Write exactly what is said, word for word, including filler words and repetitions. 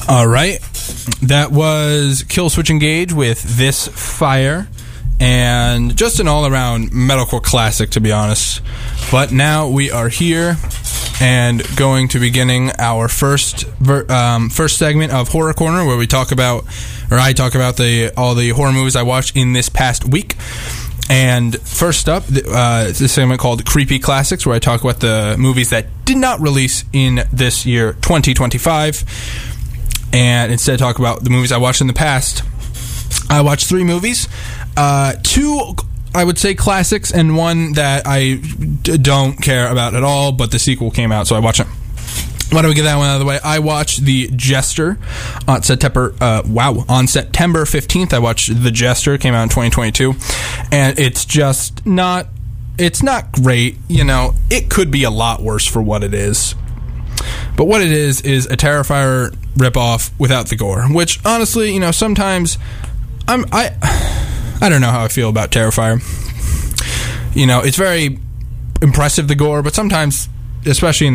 All right. That was Kill Switch Engage with This Fire. And just an all-around metalcore classic, to be honest. But now we are here and going to beginning our first ver- um, first segment of Horror Corner, where we talk about, or I talk about the all the horror movies I watched in this past week. And first up, uh, it's a segment called Creepy Classics, where I talk about the movies that did not release in this year, twenty twenty-five, and instead talk about the movies I watched in the past. I watched three movies. Uh, two, I would say, classics, and one that I d- don't care about at all, but the sequel came out, so I watched it. Why don't we get that one out of the way? I watched The Jester on September, uh, wow, on September fifteenth. I watched The Jester. It came out in twenty twenty-two, and it's just not, it's not great. You know, it could be a lot worse for what it is. But what it is, is a Terrifier ripoff without the gore, which, honestly, you know, sometimes I'm, I... I don't know how I feel about Terrifier. You know, it's very impressive, the gore, but sometimes, especially in